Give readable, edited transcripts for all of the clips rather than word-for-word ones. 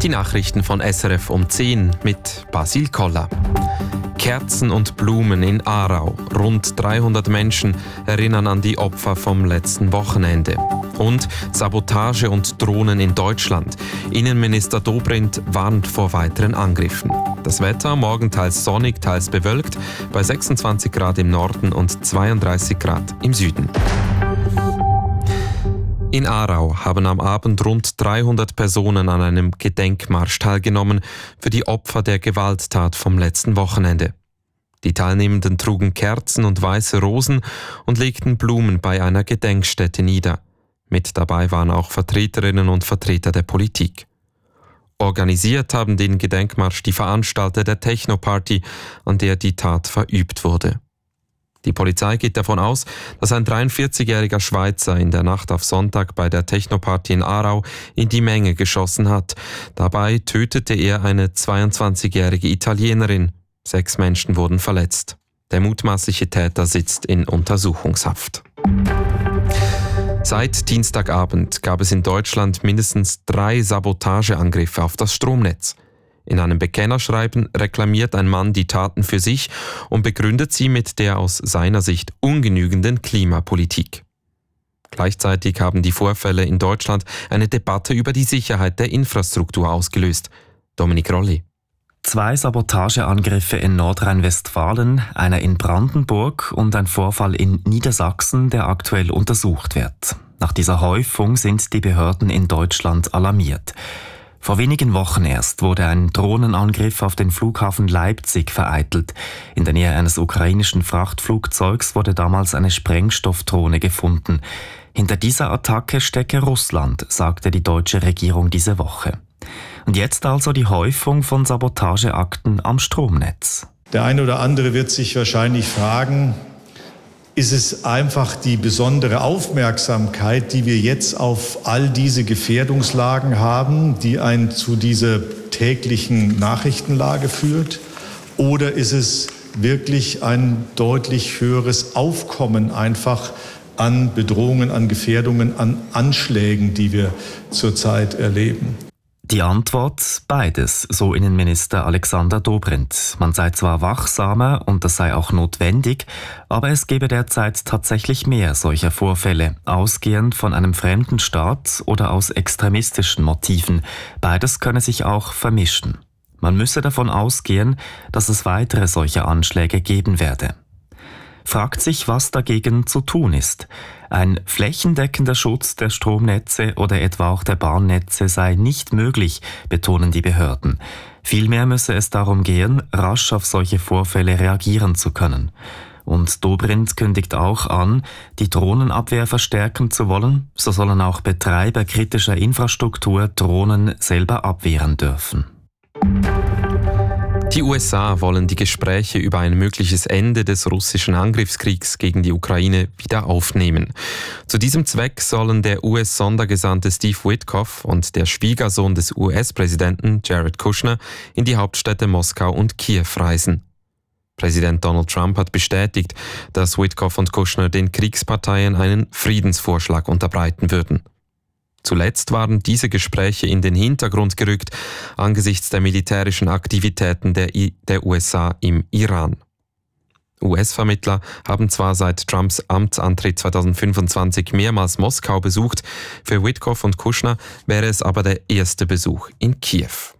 Die Nachrichten von SRF um 10 mit Basil Koller. Kerzen und Blumen in Aarau. Rund 300 Menschen erinnern an die Opfer vom letzten Wochenende. Und Sabotage und Drohnen in Deutschland. Innenminister Dobrindt warnt vor weiteren Angriffen. Das Wetter morgen teils sonnig, teils bewölkt, bei 26 Grad im Norden und 32 Grad im Süden. In Aarau haben am Abend rund 300 Personen an einem Gedenkmarsch teilgenommen für die Opfer der Gewalttat vom letzten Wochenende. Die Teilnehmenden trugen Kerzen und weiße Rosen und legten Blumen bei einer Gedenkstätte nieder. Mit dabei waren auch Vertreterinnen und Vertreter der Politik. Organisiert haben den Gedenkmarsch die Veranstalter der Techno-Party, an der die Tat verübt wurde. Die Polizei geht davon aus, dass ein 43-jähriger Schweizer in der Nacht auf Sonntag bei der Techno-Party in Aarau in die Menge geschossen hat. Dabei tötete er eine 22-jährige Italienerin. 6 Menschen wurden verletzt. Der mutmaßliche Täter sitzt in Untersuchungshaft. Seit Dienstagabend gab es in Deutschland mindestens 3 Sabotageangriffe auf das Stromnetz. In einem Bekennerschreiben reklamiert ein Mann die Taten für sich und begründet sie mit der aus seiner Sicht ungenügenden Klimapolitik. Gleichzeitig haben die Vorfälle in Deutschland eine Debatte über die Sicherheit der Infrastruktur ausgelöst. Dominik Rolli. 2 Sabotageangriffe in Nordrhein-Westfalen, einer in Brandenburg und ein Vorfall in Niedersachsen, der aktuell untersucht wird. Nach dieser Häufung sind die Behörden in Deutschland alarmiert. Vor wenigen Wochen erst wurde ein Drohnenangriff auf den Flughafen Leipzig vereitelt. In der Nähe eines ukrainischen Frachtflugzeugs wurde damals eine Sprengstoffdrohne gefunden. Hinter dieser Attacke stecke Russland, sagte die deutsche Regierung diese Woche. Und jetzt also die Häufung von Sabotageakten am Stromnetz. Der eine oder andere wird sich wahrscheinlich fragen, ist es einfach die besondere Aufmerksamkeit, die wir jetzt auf all diese Gefährdungslagen haben, die einen zu dieser täglichen Nachrichtenlage führt? Oder ist es wirklich ein deutlich höheres Aufkommen einfach an Bedrohungen, an Gefährdungen, an Anschlägen, die wir zurzeit erleben? Die Antwort: beides, so Innenminister Alexander Dobrindt. Man sei zwar wachsamer und das sei auch notwendig, aber es gebe derzeit tatsächlich mehr solcher Vorfälle, ausgehend von einem fremden Staat oder aus extremistischen Motiven. Beides könne sich auch vermischen. Man müsse davon ausgehen, dass es weitere solcher Anschläge geben werde. Fragt sich, was dagegen zu tun ist. Ein flächendeckender Schutz der Stromnetze oder etwa auch der Bahnnetze sei nicht möglich, betonen die Behörden. Vielmehr müsse es darum gehen, rasch auf solche Vorfälle reagieren zu können. Und Dobrindt kündigt auch an, die Drohnenabwehr verstärken zu wollen. So sollen auch Betreiber kritischer Infrastruktur Drohnen selber abwehren dürfen. Die USA wollen die Gespräche über ein mögliches Ende des russischen Angriffskriegs gegen die Ukraine wieder aufnehmen. Zu diesem Zweck sollen der US-Sondergesandte Steve Witkoff und der Schwiegersohn des US-Präsidenten Jared Kushner in die Hauptstädte Moskau und Kiew reisen. Präsident Donald Trump hat bestätigt, dass Witkoff und Kushner den Kriegsparteien einen Friedensvorschlag unterbreiten würden. Zuletzt waren diese Gespräche in den Hintergrund gerückt angesichts der militärischen Aktivitäten der USA im Iran. US-Vermittler haben zwar seit Trumps Amtsantritt 2025 mehrmals Moskau besucht, für Witkoff und Kushner wäre es aber der erste Besuch in Kiew.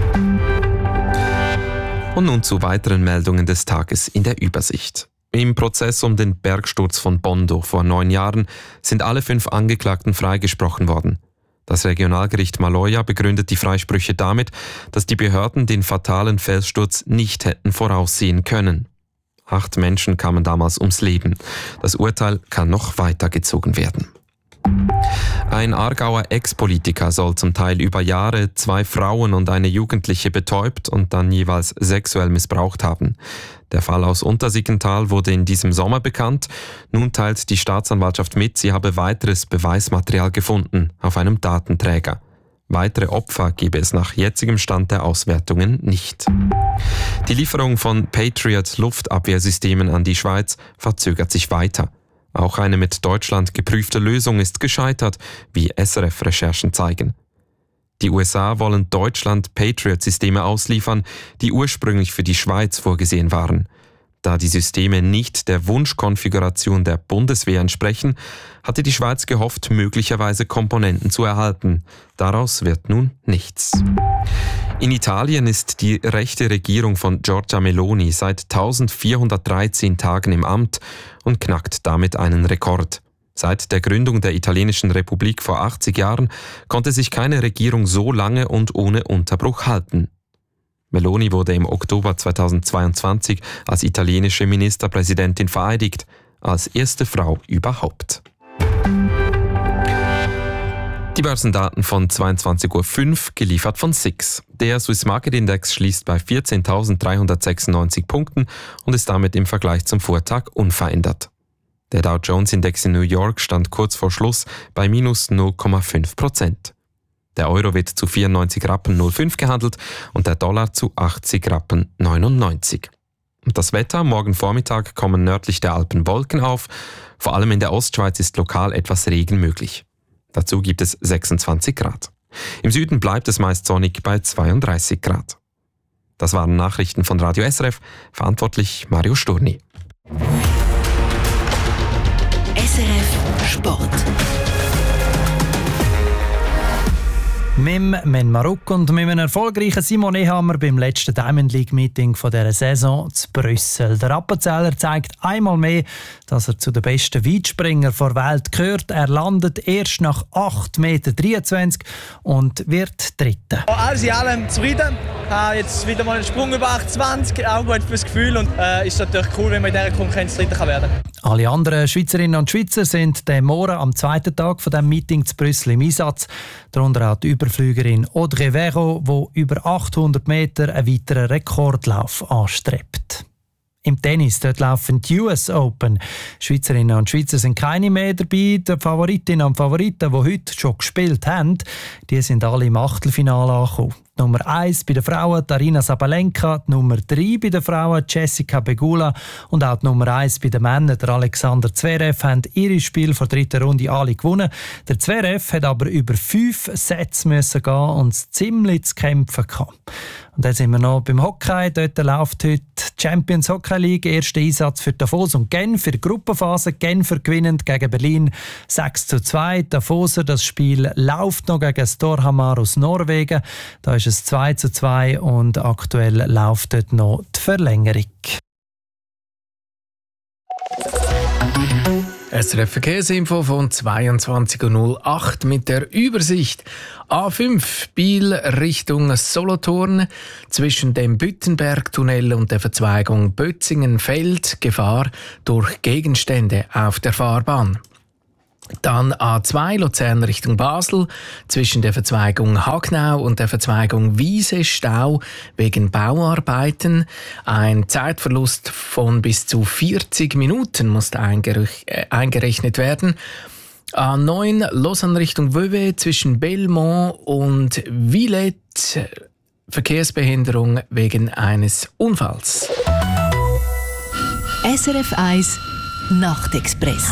Und nun zu weiteren Meldungen des Tages in der Übersicht. Im Prozess um den Bergsturz von Bondo vor 9 Jahren sind alle 5 Angeklagten freigesprochen worden. Das Regionalgericht Maloja begründet die Freisprüche damit, dass die Behörden den fatalen Felssturz nicht hätten voraussehen können. 8 Menschen kamen damals ums Leben. Das Urteil kann noch weitergezogen werden. Ein Aargauer Ex-Politiker soll zum Teil über Jahre 2 Frauen und eine Jugendliche betäubt und dann jeweils sexuell missbraucht haben. Der Fall aus Untersiggenthal wurde in diesem Sommer bekannt. Nun teilt die Staatsanwaltschaft mit, sie habe weiteres Beweismaterial gefunden auf einem Datenträger. Weitere Opfer gebe es nach jetzigem Stand der Auswertungen nicht. Die Lieferung von Patriot-Luftabwehrsystemen an die Schweiz verzögert sich weiter. Auch eine mit Deutschland geprüfte Lösung ist gescheitert, wie SRF-Recherchen zeigen. Die USA wollen Deutschland Patriot-Systeme ausliefern, die ursprünglich für die Schweiz vorgesehen waren. Da die Systeme nicht der Wunschkonfiguration der Bundeswehr entsprechen, hatte die Schweiz gehofft, möglicherweise Komponenten zu erhalten. Daraus wird nun nichts. In Italien ist die rechte Regierung von Giorgia Meloni seit 1413 Tagen im Amt und knackt damit einen Rekord. Seit der Gründung der italienischen Republik vor 80 Jahren konnte sich keine Regierung so lange und ohne Unterbruch halten. Meloni wurde im Oktober 2022 als italienische Ministerpräsidentin vereidigt, als erste Frau überhaupt. Die Börsendaten von 22.05 Uhr, geliefert von SIX. Der Swiss Market Index schließt bei 14.396 Punkten und ist damit im Vergleich zum Vortag unverändert. Der Dow Jones Index in New York stand kurz vor Schluss bei minus 0,5%. Der Euro wird zu 94,05 Rappen gehandelt und der Dollar zu 80,99 Rappen. Und das Wetter: Morgen Vormittag kommen nördlich der Alpen Wolken auf. Vor allem in der Ostschweiz ist lokal etwas Regen möglich. Dazu gibt es 26 Grad. Im Süden bleibt es meist sonnig bei 32 Grad. Das waren Nachrichten von Radio SRF, verantwortlich Mario Sturni. SRF Sport. Mit dem Marokko und mit einem erfolgreichen Simon Ehammer beim letzten Diamond League Meeting dieser Saison zu Brüssel. Der Appenzeller zeigt einmal mehr, dass er zu den besten Weitspringer der Welt gehört. Er landet erst nach 8,23 Meter und wird Dritter. Alles in allem zufrieden. Ich habe jetzt wieder mal einen Sprung über 8,20, auch gut fürs Gefühl. Und ist natürlich cool, wenn man in dieser Konkurrenz Dritter werden kann. Alle anderen Schweizerinnen und Schweizer sind den Morgen am zweiten Tag von diesem Meeting zu Brüssel im Einsatz. Darunter auch die Überflügerin Audrey Vero, die über 800 Meter einen weiteren Rekordlauf anstrebt. Im Tennis, dort laufen die US Open. Schweizerinnen und Schweizer sind keine mehr dabei. Die Favoritinnen und Favoriten, die heute schon gespielt haben, die sind alle im Achtelfinale angekommen. Die Nummer 1 bei den Frauen, Aryna Sabalenka, die Nummer 3 bei den Frauen, Jessica Pegula, und auch die Nummer 1 bei den Männern, der Alexander Zverev, haben ihre Spiele vor der dritten Runde alle gewonnen. Der Zverev hat aber über 5 Sets müssen gehen und ziemlich zu kämpfen gehabt. Und dann sind wir noch beim Hockey. Dort läuft heute die Champions Hockey League. Erster Einsatz für Davos und Genf für die Gruppenphase. Genfer gewinnend gegen Berlin 6:2. Davoser, das Spiel läuft noch gegen Storhamar aus Norwegen. Da ist es 2:2 und aktuell läuft dort noch die Verlängerung. SRF Verkehrsinfo von 22.08 mit der Übersicht. A5 Biel Richtung Solothurn zwischen dem Büttenbergtunnel und der Verzweigung Bötzingen-Feld Gefahr durch Gegenstände auf der Fahrbahn. Dann A2 Luzern Richtung Basel zwischen der Verzweigung Hagnau und der Verzweigung Wiese Stau wegen Bauarbeiten. Ein Zeitverlust von bis zu 40 Minuten muss eingerechnet werden. A9 Lausanne Richtung Vevey zwischen Belmont und Villette Verkehrsbehinderung wegen eines Unfalls. SRF 1 Nachtexpress.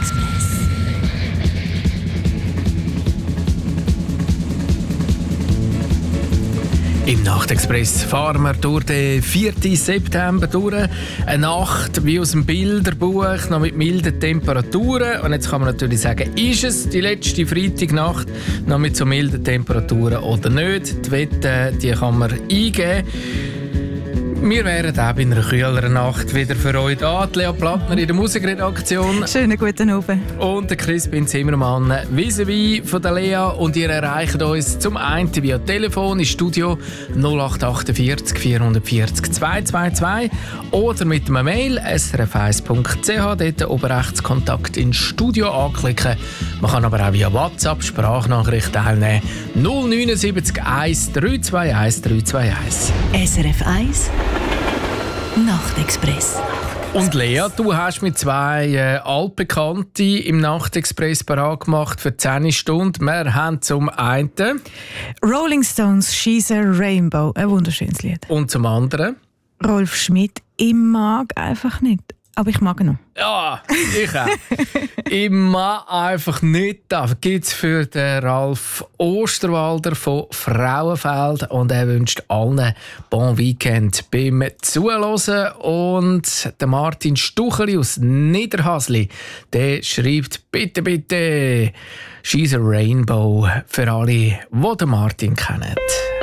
Im Nachtexpress fahren wir durch den 4. September durch. Eine Nacht wie aus dem Bilderbuch, noch mit milden Temperaturen. Und jetzt kann man natürlich sagen, ist es die letzte Freitagnacht noch mit so milden Temperaturen oder nicht? Die Wette, die kann man eingeben. Wir wären auch bei einer kühleren Nacht wieder für euch da. Die Lea Plattner in der Musikredaktion. Schönen guten Abend. Und der Crispin Zimmermann vis-à-vis von der Lea. Und ihr erreicht uns zum einen via Telefon ins Studio 0848 440 222 oder mit einer Mail srf1.ch. Dort oben rechts Kontakt ins Studio anklicken. Man kann aber auch via WhatsApp Sprachnachricht teilnehmen. 079 1321 321. SRF 1 Nachtexpress. Und Lea, du hast mit zwei Altbekannte im Nachtexpress parat gemacht für 10 Stunden. Wir haben zum einen Rolling Stones, She's a Rainbow, ein wunderschönes Lied. Und zum anderen Rolf Schmidt, ich mag einfach nicht. aber ich mag ihn noch. Ja, ich auch. Ich mag einfach nicht. Da gibt es für den Ralf Osterwalder von Frauenfeld und er wünscht allen Bon Weekend beim Zuhören. Und der Martin Stucheli aus Niederhasli, der schreibt bitte, bitte, She's a Rainbow für alle, die den Martin kennen.